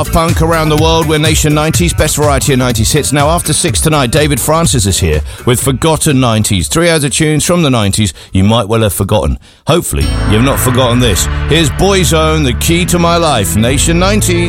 Punk around the world. We're Nation 90s, best variety of 90s hits. Now, after 6 tonight, David Francis is here with Forgotten 90s. 3 hours of tunes from the 90s you might well have forgotten. Hopefully, you've not forgotten this. Here's Boyzone, The Key to My Life, Nation 90s.